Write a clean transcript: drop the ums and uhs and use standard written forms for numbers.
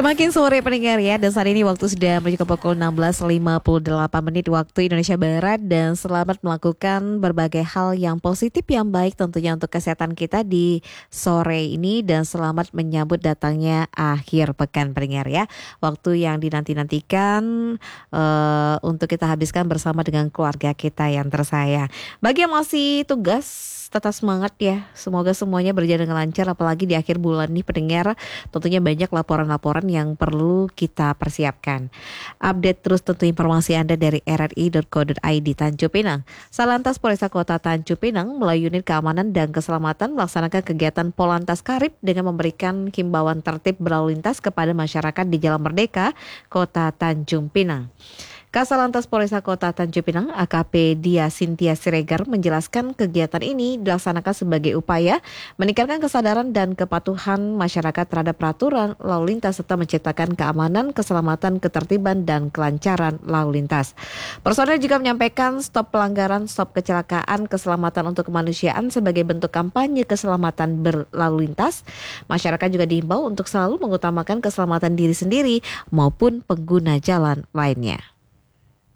Semakin sore pendengar ya, dan saat ini waktu sudah menuju ke pukul 16.58 waktu Indonesia Barat. Dan selamat melakukan berbagai hal yang positif yang baik tentunya untuk kesehatan kita di sore ini. Dan selamat menyambut datangnya akhir pekan pendengar ya. Waktu yang dinanti-nantikan untuk kita habiskan bersama dengan keluarga kita yang tersayang. Bagi yang masih tugas, tetap semangat ya. Semoga semuanya berjalan dengan lancar, apalagi di akhir bulan nih pendengar. Tentunya banyak laporan-laporan yang perlu kita persiapkan. Update terus tentu informasi Anda dari rri.co.id Tanjung Pinang. Salantas Polresta Kota Tanjung Pinang melalui unit keamanan dan keselamatan melaksanakan kegiatan Polantas Karib dengan memberikan himbauan tertib berlalu lintas kepada masyarakat di Jalan Merdeka, Kota Tanjung Pinang. Kasalantas Polresta Kota Tanjung Pinang AKP Dia Sintia Siregar menjelaskan kegiatan ini dilaksanakan sebagai upaya meningkatkan kesadaran dan kepatuhan masyarakat terhadap peraturan lalu lintas serta menciptakan keamanan, keselamatan, ketertiban, dan kelancaran lalu lintas. Personel juga menyampaikan stop pelanggaran, stop kecelakaan, keselamatan untuk kemanusiaan sebagai bentuk kampanye keselamatan berlalu lintas. Masyarakat juga diimbau untuk selalu mengutamakan keselamatan diri sendiri maupun pengguna jalan lainnya.